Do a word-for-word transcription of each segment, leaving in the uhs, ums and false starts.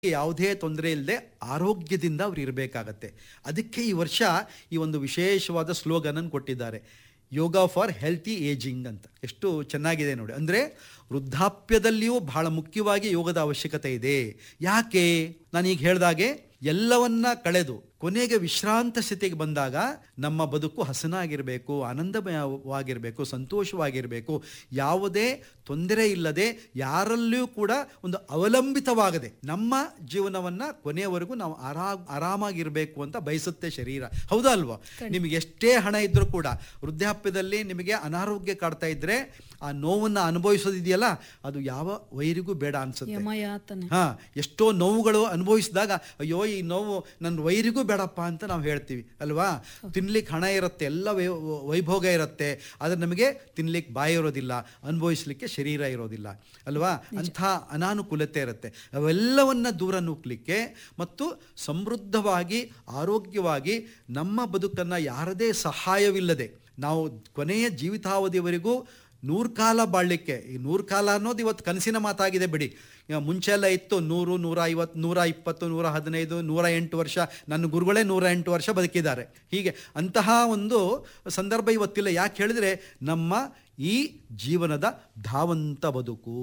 ಯಾವುದೇ ತೊಂದರೆ ಇಲ್ಲದೆ ಆರೋಗ್ಯದಿಂದ ಅವ್ರು ಇರಬೇಕಾಗತ್ತೆ. ಅದಕ್ಕೆ ಈ ವರ್ಷ ಈ ಒಂದು ವಿಶೇಷವಾದ ಸ್ಲೋಗನನ್ನು ಕೊಟ್ಟಿದ್ದಾರೆ, ಯೋಗ ಫಾರ್ ಹೆಲ್ತಿ ಏಜಿಂಗ್ ಅಂತ. ಎಷ್ಟು ಚೆನ್ನಾಗಿದೆ ನೋಡಿ. ಅಂದರೆ ವೃದ್ಧಾಪ್ಯದಲ್ಲಿಯೂ ಬಹಳ ಮುಖ್ಯವಾಗಿ ಯೋಗದ ಅವಶ್ಯಕತೆ ಇದೆ. ಯಾಕೆ? ನಾನೀಗ ಹೇಳಿದಾಗೆ ಎಲ್ಲವನ್ನ ಕಳೆದು ಕೊನೆಗೆ ವಿಶ್ರಾಂತ ಸ್ಥಿತಿಗೆ ಬಂದಾಗ ನಮ್ಮ ಬದುಕು ಹಸನಾಗಿರಬೇಕು, ಆನಂದಮಯವಾಗಿರಬೇಕು, ಸಂತೋಷವಾಗಿರಬೇಕು, ಯಾವುದೇ ತೊಂದರೆ ಇಲ್ಲದೆ ಯಾರಲ್ಲಿಯೂ ಕೂಡ ಒಂದು ಅವಲಂಬಿತವಾಗದೆ ನಮ್ಮ ಜೀವನವನ್ನು ಕೊನೆಯವರೆಗೂ ನಾವು ಆರಾ ಆರಾಮಾಗಿರಬೇಕು ಅಂತ ಬಯಸುತ್ತೆ ಶರೀರ. ಹೌದಾ ಅಲ್ವಾ? ನಿಮಗೆ ಎಷ್ಟೇ ಹಣ ಇದ್ದರೂ ಕೂಡ ವೃದ್ಧಾಪ್ಯದಲ್ಲಿ ನಿಮಗೆ ಅನಾರೋಗ್ಯ ಕಾಡ್ತಾ ಇದ್ರೆ ಆ ನೋವನ್ನು ಅನುಭವಿಸೋದಿದೆಯಲ್ಲ, ಅದು ಯಾವ ವೈರಿಗೂ ಬೇಡ ಅನ್ಸುತ್ತೆ. ಹಾ, ಎಷ್ಟೋ ನೋವುಗಳು ಅನುಭವಿಸಿದಾಗ ಅಯ್ಯೋ ಈ ನೋವು ನನ್ನ ವೈರಿಗೂ ಬೇಡಪ್ಪ ಅಂತ ನಾವು ಹೇಳ್ತೀವಿ ಅಲ್ವಾ? ತಿನ್ಲಿಕ್ಕೆ ಹಣ ಇರುತ್ತೆ, ಎಲ್ಲ ವೈಭೋಗ ಇರುತ್ತೆ, ಆದರೆ ನಮಗೆ ತಿನ್ಲಿಕ್ಕೆ ಬಾಯಿ ಇರೋದಿಲ್ಲ, ಅನುಭವಿಸ್ಲಿಕ್ಕೆ ಶರೀರ ಇರೋದಿಲ್ಲ ಅಲ್ವಾ? ಅಂಥ ಅನಾನುಕೂಲತೆ ಇರುತ್ತೆ. ಅವೆಲ್ಲವನ್ನ ದೂರ ನೂಕ್ಲಿಕ್ಕೆ ಮತ್ತು ಸಮೃದ್ಧವಾಗಿ ಆರೋಗ್ಯವಾಗಿ ನಮ್ಮ ಬದುಕನ್ನು ಯಾರದೇ ಸಹಾಯವಿಲ್ಲದೆ ನಾವು ಕೊನೆಯ ಜೀವಿತಾವಧಿಯವರೆಗೂ ನೂರು ಕಾಲ ಬಾಳಲಿಕ್ಕೆ, ಈ ನೂರು ಕಾಲ ಅನ್ನೋದು ಇವತ್ತು ಕನಸಿನ ಮಾತಾಗಿದೆ ಬಿಡಿ. ಮುಂಚೆ ಎಲ್ಲ ಇತ್ತು ನೂರು, ನೂರ ಐವತ್ತು, ನೂರ ಇಪ್ಪತ್ತು, ನೂರ ಹದಿನೈದು, ನೂರ ಎಂಟು ವರ್ಷ. ನನ್ನ ಗುರುಗಳೇ ನೂರ ಎಂಟು ವರ್ಷ ಬದುಕಿದ್ದಾರೆ. ಹೀಗೆ ಅಂತಹ ಒಂದು ಸಂದರ್ಭ ಇವತ್ತಿಲ್ಲ. ಯಾಕೆ ಹೇಳಿದ್ರೆ ನಮ್ಮ ಈ ಜೀವನದ ಧಾವಂತ ಬದುಕು,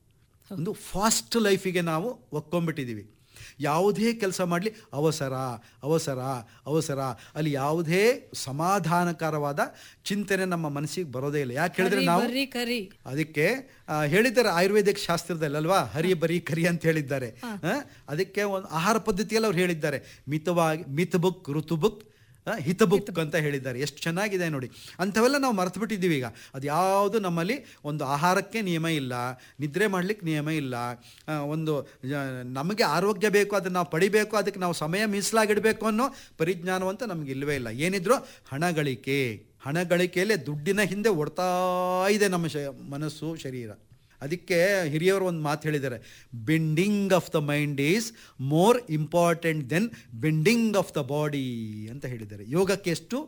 ಒಂದು ಫಾಸ್ಟ್ ಲೈಫಿಗೆ ನಾವು ಒಕ್ಕೊಂಡ್ಬಿಟ್ಟಿದ್ದೀವಿ. ಯಾವುದೇ ಕೆಲಸ ಮಾಡಲಿ ಅವಸರ ಅವಸರ ಅವಸರ, ಅಲ್ಲಿ ಯಾವುದೇ ಸಮಾಧಾನಕರವಾದ ಚಿಂತನೆ ನಮ್ಮ ಮನಸ್ಸಿಗೆ ಬರೋದೇ ಇಲ್ಲ. ಯಾಕೆ ಹೇಳಿದ್ರೆ ನಾವು ಅದಕ್ಕೆ ಹೇಳಿದ್ದಾರೆ ಆಯುರ್ವೇದಿಕ್ ಶಾಸ್ತ್ರದಲ್ಲಿ ಅಲ್ವಾ, ಹರಿ ಬರಿ ಕರಿ ಅಂತ ಹೇಳಿದ್ದಾರೆ. ಅದಕ್ಕೆ ಒಂದು ಆಹಾರ ಪದ್ಧತಿಯಲ್ಲಿ ಅವ್ರು ಹೇಳಿದ್ದಾರೆ, ಮಿತವಾಗಿ ಮಿತ್ ಬುಕ್ ಋತು ಬುಕ್ ಹಿತ ಬುಕ್ ಅಂತ ಹೇಳಿದ್ದಾರೆ. ಎಷ್ಟು ಚೆನ್ನಾಗಿದೆ ನೋಡಿ. ಅಂಥವೆಲ್ಲ ನಾವು ಮರೆತು ಬಿಟ್ಟಿದ್ದೀವಿ ಈಗ. ಅದು ಯಾವುದು ನಮ್ಮಲ್ಲಿ ಒಂದು ಆಹಾರಕ್ಕೆ ನಿಯಮ ಇಲ್ಲ, ನಿದ್ರೆ ಮಾಡಲಿಕ್ಕೆ ನಿಯಮ ಇಲ್ಲ, ಒಂದು ನಮಗೆ ಆರೋಗ್ಯ ಬೇಕು, ಅದನ್ನು ನಾವು ಪಡಿಬೇಕು, ಅದಕ್ಕೆ ನಾವು ಸಮಯ ಮೀಸಲಾಗಿಡಬೇಕು ಅನ್ನೋ ಪರಿಜ್ಞಾನವಂತ ನಮ್ಗೆ ಇಲ್ಲವೇ ಇಲ್ಲ. ಏನಿದ್ರು ಹಣ ಗಳಿಕೆ, ಹಣ ಗಳಿಕೆಯಲ್ಲೇ ದುಡ್ಡಿನ ಹಿಂದೆ ಓಡ್ತಾ ಇದೆ ನಮ್ಮ ಶ ಮನಸ್ಸು ಶರೀರ. ಅದಕ್ಕೆ ಹಿರಿಯವರು ಒಂದು ಮಾತು ಹೇಳಿದ್ದಾರೆ, bending of the mind is more important then bending of the body ಅಂತ ಹೇಳಿದ್ದಾರೆ. ಯೋಗಕ್ಕೆ ಎಷ್ಟು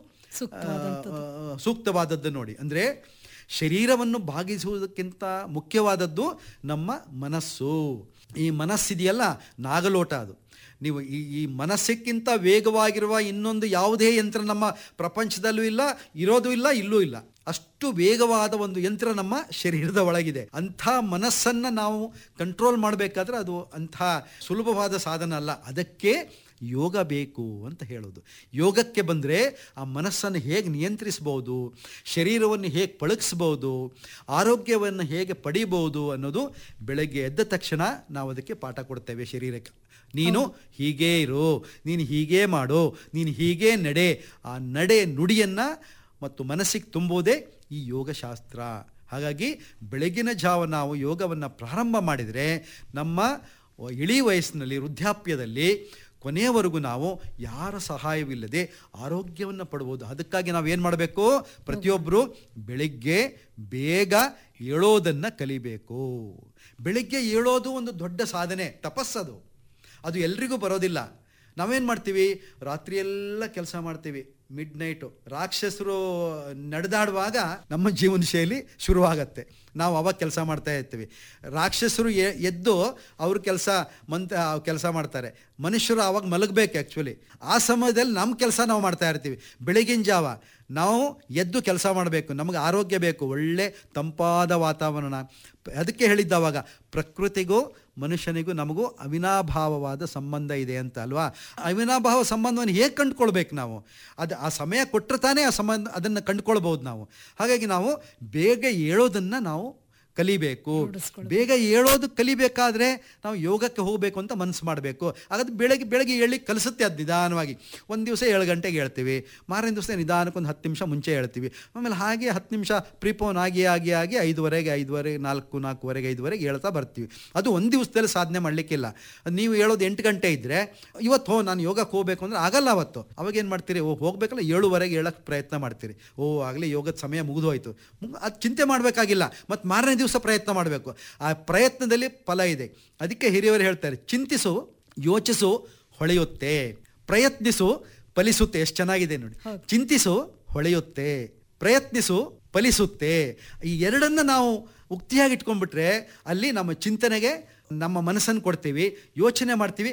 ಸೂಕ್ತವಾದದ್ದು ನೋಡಿ. ಅಂದರೆ ಶರೀರವನ್ನು ಭಾಗಿಸುವುದಕ್ಕಿಂತ ಮುಖ್ಯವಾದದ್ದು ನಮ್ಮ ಮನಸ್ಸು. ಈ ಮನಸ್ಸಿದೆಯಲ್ಲ ನಾಗಲೋಟ, ಅದು ನೀವು ಈ ಈ ಮನಸ್ಸಿಕ್ಕಿಂತ ವೇಗವಾಗಿರುವ ಇನ್ನೊಂದು ಯಾವುದೇ ಯಂತ್ರ ನಮ್ಮ ಪ್ರಪಂಚದಲ್ಲೂ ಇಲ್ಲ, ಇರೋದು ಇಲ್ಲ, ಇಲ್ಲೂ ಇಲ್ಲ. ಅಷ್ಟು ವೇಗವಾದ ಒಂದು ಯಂತ್ರ ನಮ್ಮ ಶರೀರದ ಒಳಗಿದೆ. ಅಂಥ ಮನಸ್ಸನ್ನು ನಾವು ಕಂಟ್ರೋಲ್ ಮಾಡಬೇಕಾದ್ರೆ ಅದು ಅಂಥ ಸುಲಭವಾದ ಸಾಧನ ಅಲ್ಲ. ಅದಕ್ಕೆ ಯೋಗ ಬೇಕು ಅಂತ ಹೇಳೋದು. ಯೋಗಕ್ಕೆ ಬಂದರೆ ಆ ಮನಸ್ಸನ್ನು ಹೇಗೆ ನಿಯಂತ್ರಿಸ್ಬೋದು, ಶರೀರವನ್ನು ಹೇಗೆ ಪಳಗಿಸ್ಬೋದು, ಆರೋಗ್ಯವನ್ನು ಹೇಗೆ ಪಡಿಬೋದು ಅನ್ನೋದು ಬೆಳಗ್ಗೆ ಎದ್ದ ತಕ್ಷಣ ನಾವು ಅದಕ್ಕೆ ಪಾಠ ಕೊಡ್ತೇವೆ ಶರೀರಕ್ಕೆ. ನೀನು ಹೀಗೇ ಇರು, ನೀನು ಹೀಗೇ ಮಾಡು, ನೀನು ಹೀಗೇ ನಡೆ. ಆ ನಡೆ ನುಡಿಯನ್ನು ಮತ್ತು ಮನಸ್ಸಿಗೆ ತುಂಬುವುದೇ ಈ ಯೋಗಶಾಸ್ತ್ರ. ಹಾಗಾಗಿ ಬೆಳಗಿನ ಜಾವ ನಾವು ಯೋಗವನ್ನು ಪ್ರಾರಂಭ ಮಾಡಿದರೆ ನಮ್ಮ ಇಳಿ ವಯಸ್ಸಿನಲ್ಲಿ ವೃದ್ಧಾಪ್ಯದಲ್ಲಿ ಕೊನೆಯವರೆಗೂ ನಾವು ಯಾರ ಸಹಾಯವಿಲ್ಲದೆ ಆರೋಗ್ಯವನ್ನು ಪಡ್ಬೋದು. ಅದಕ್ಕಾಗಿ ನಾವು ಏನು ಮಾಡಬೇಕು? ಪ್ರತಿಯೊಬ್ಬರು ಬೆಳಿಗ್ಗೆ ಬೇಗ ಏಳೋದನ್ನು ಕಲಿಬೇಕು. ಬೆಳಿಗ್ಗೆ ಏಳೋದು ಒಂದು ದೊಡ್ಡ ಸಾಧನೆ, ತಪಸ್ಸದು. ಅದು ಎಲ್ರಿಗೂ ಬರೋದಿಲ್ಲ. ನಾವೇನು ಮಾಡ್ತೀವಿ? ರಾತ್ರಿಯೆಲ್ಲ ಕೆಲಸ ಮಾಡ್ತೀವಿ, ಮಿಡ್ ನೈಟು. ರಾಕ್ಷಸರು ನಡೆದಾಡುವಾಗ ನಮ್ಮ ಜೀವನ ಶೈಲಿ ಶುರುವಾಗತ್ತೆ. ನಾವು ಅವಾಗ ಕೆಲಸ ಮಾಡ್ತಾ ಇರ್ತೀವಿ. ರಾಕ್ಷಸರು ಎದ್ದು ಅವ್ರ ಕೆಲಸ ಮಂತ್ ಕೆಲಸ ಮಾಡ್ತಾರೆ. ಮನುಷ್ಯರು ಆವಾಗ ಮಲಗಬೇಕು ಆ್ಯಕ್ಚುಲಿ. ಆ ಸಮಯದಲ್ಲಿ ನಮ್ಮ ಕೆಲಸ ನಾವು ಮಾಡ್ತಾ ಇರ್ತೀವಿ. ಬೆಳಗಿನ ಜಾವ ನಾವು ಎದ್ದು ಕೆಲಸ ಮಾಡಬೇಕು. ನಮಗೆ ಆರೋಗ್ಯ ಬೇಕು, ಒಳ್ಳೆ ತಂಪಾದ ವಾತಾವರಣ. ಅದಕ್ಕೆ ಹೇಳಿದ್ದವಾಗ ಪ್ರಕೃತಿಗೂ ಮನುಷ್ಯನಿಗೂ ನಮಗೂ ಅವಿನಾಭಾವವಾದ ಸಂಬಂಧ ಇದೆ ಅಂತ ಅಲ್ವಾ? ಅವಿನಾಭಾವ ಸಂಬಂಧವನ್ನು ಹೇಗೆ ಕಂಡುಕೊಳ್ಬೇಕು ನಾವು? ಅದು ಆ ಸಮಯ ಕೊಟ್ಟರೆ ತಾನೇ ಆ ಸಂಬಂಧ ಅದನ್ನು ಕಂಡುಕೊಳ್ಬೋದು ನಾವು. ಹಾಗಾಗಿ ನಾವು ಬೇಗ ಏಳೋದನ್ನು ನಾವು ಕಲಿಬೇಕು. ಬೇಗ ಏಳೋದು ಕಲಿಬೇಕಾದ್ರೆ ನಾವು ಯೋಗಕ್ಕೆ ಹೋಗಬೇಕು ಅಂತ ಮನಸ್ಸು ಮಾಡಬೇಕು. ಹಾಗಾದ್ರೆ ಬೆಳಗ್ಗೆ ಬೆಳಗ್ಗೆ ಹೇಳಿ ಕಲಿಸುತ್ತೆ ಅದು ನಿಧಾನವಾಗಿ. ಒಂದು ದಿವಸ ಏಳು ಗಂಟೆಗೆ ಹೇಳ್ತೀವಿ, ಮಾರನೇ ದಿವಸ ನಿಧಾನಕ್ಕೆ ಒಂದು ಹತ್ತು ನಿಮಿಷ ಮುಂಚೆ ಹೇಳ್ತೀವಿ. ಆಮೇಲೆ ಹಾಗೆ ಹತ್ತು ನಿಮಿಷ ಪ್ರಿಪೋನ್ ಆಗಿ ಆಗಿ ಆಗಿ ಐದುವರೆಗೆ ಐದುವರೆಗೆ ನಾಲ್ಕು ನಾಲ್ಕುವರೆಗೆ ಐದುವರೆಗೆ ಹೇಳ್ತಾ ಬರ್ತೀವಿ. ಅದು ಒಂದು ದಿವಸದಲ್ಲಿ ಸಾಧನೆ ಮಾಡಲಿಕ್ಕಿಲ್ಲ. ನೀವು ಹೇಳೋದು ಎಂಟು ಗಂಟೆ ಇದ್ದರೆ ಇವತ್ತು ಹೋ ನಾನು ಯೋಗಕ್ಕೆ ಹೋಗಬೇಕು ಅಂದರೆ ಆಗಲ್ಲ. ಅವತ್ತು ಅವಾಗ ಏನು ಮಾಡ್ತೀರಿ? ಓ ಹೋಗಬೇಕಲ್ಲ, ಏಳುವರೆಗೆ ಹೇಳೋಕ್ಕೆ ಪ್ರಯತ್ನ ಮಾಡ್ತೀರಿ. ಓ ಆಗಲಿ ಯೋಗದ ಸಮಯ ಮುಗಿದೋಯ್ತು. ಅದು ಚಿಂತೆ ಮಾಡಬೇಕಾಗಿಲ್ಲ. ಮತ್ತು ಮಾರನೇ ದಿವಸ ಪ್ರಯತ್ನ ಮಾಡಬೇಕು. ಆ ಪ್ರಯತ್ನದಲ್ಲಿ ಫಲ ಇದೆ. ಅದಕ್ಕೆ ಹಿರಿಯವರು ಹೇಳ್ತಾರೆ, ಚಿಂತಿಸು, ಯೋಚಿಸು, ಹೊಳೆಯುತ್ತೆ, ಪ್ರಯತ್ನಿಸು, ಫಲಿಸುತ್ತೆ. ಎಷ್ಟು ಚೆನ್ನಾಗಿದೆ ನೋಡಿ. ಚಿಂತಿಸು, ಹೊಳೆಯುತ್ತೆ, ಪ್ರಯತ್ನಿಸು, ಫಲಿಸುತ್ತೆ. ಈ ಎರಡನ್ನು ನಾವು ಉಕ್ತಿಯಾಗಿ ಇಟ್ಕೊಂಡ್ಬಿಟ್ರೆ ಅಲ್ಲಿ ನಮ್ಮ ಚಿಂತನೆಗೆ ನಮ್ಮ ಮನಸ್ಸನ್ನು ಕೊಡ್ತೀವಿ, ಯೋಚನೆ ಮಾಡ್ತೀವಿ,